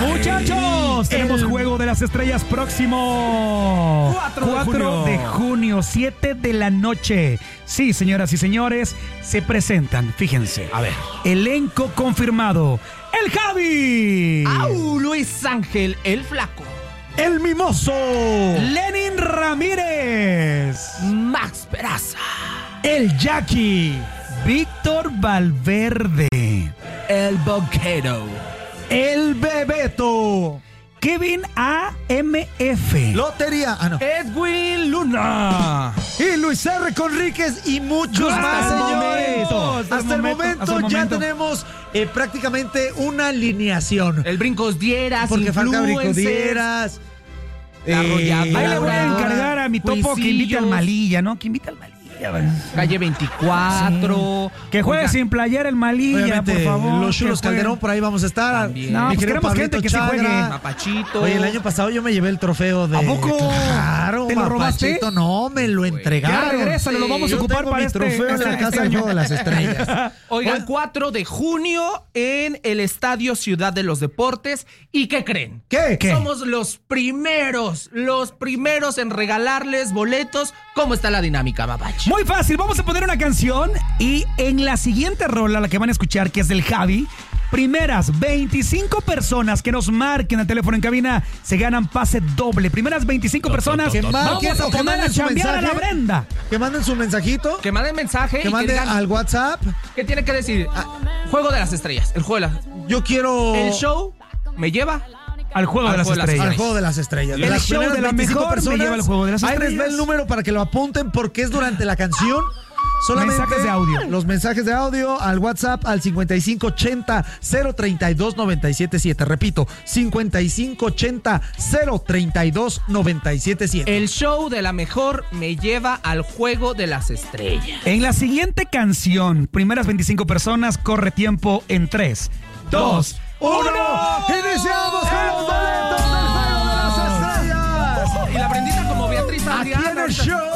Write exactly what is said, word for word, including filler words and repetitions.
Muchachos, tenemos El... Juego de las Estrellas próximo cuatro de junio, siete de la noche. Sí, señoras y señores, se presentan, fíjense. A ver. Elenco confirmado. El Javi. ¡Au! Luis Ángel, el Flaco. El Mimoso. Lenin Ramírez. Max Peraza. El Jackie. Víctor Valverde. El Boquero. El Bebeto. Kevin A M F. Lotería. Ah, no. Edwin Luna. Y Luis R. Conríquez y muchos Hasta más, el señores. momento, Hasta, hasta el momento, hasta el ya momento. tenemos eh, prácticamente una alineación. El Brincos Dieras. Porque falta Brico Influencers. Dieras. La arrolladora. Ahí le voy a encargar a mi topo que invite al Malilla, ¿no? Que invite al Malilla. Calle veinticuatro. Sí. Que juegue Oiga, sin playera el Malilla, Obviamente, por favor. los Chulos que juegue. Calderón, por ahí vamos a estar. También. No, Mi pues querido queremos Pablito gente que sí Chagra. juegue. Mapachito. Oye, el año pasado yo me llevé el trofeo de... ¿A poco? Claro, ¿Te lo robaste? Mapachito, no, me lo entregaron. Ya regrésalo, lo vamos a Yo ocupar tengo para mi este- trofeo en este- la este Casa del año. Juego de las Estrellas. Oigan, cuatro de junio en el Estadio Ciudad de los Deportes. ¿Y qué creen? ¿Qué? ¿Qué? Somos los primeros, los primeros en regalarles boletos. ¿Cómo está la dinámica, Babachi? Muy fácil, vamos a poner una canción y en la siguiente rola, la que van a escuchar, que es del Javi, primeras veinticinco personas que nos marquen el teléfono en cabina se ganan pase doble. Primeras veinticinco personas, Que vamos marquen a o que poner a manden su chambear a la mensaje. Brenda. Que manden su mensajito. Que manden mensaje Que y que manden digan al WhatsApp. qué tiene que decir. Ah, Juego de las Estrellas. El juego de las... Yo quiero... El show me lleva. Al Juego Al de las Juego de las Estrellas. Al Juego de las Estrellas. El las show primeras de la veinticinco mejor me personas, lleva al Juego de las ahí les va Estrellas. el número para que lo apunten porque es durante la canción. Solamente Mensajes de audio. Los mensajes de audio al WhatsApp al cincuenta y cinco ochenta cero treinta y dos noventa y siete siete. Repito, cincuenta y cinco ochenta cero treinta y dos noventa y siete siete. El show de la mejor me lleva al Juego de las Estrellas. En la siguiente canción, primeras veinticinco personas, corre tiempo en tres, dos, uno. Iniciamos con los boletos del Juego de las Estrellas. Y la Brendita como Beatriz Aquí Adriana. en el show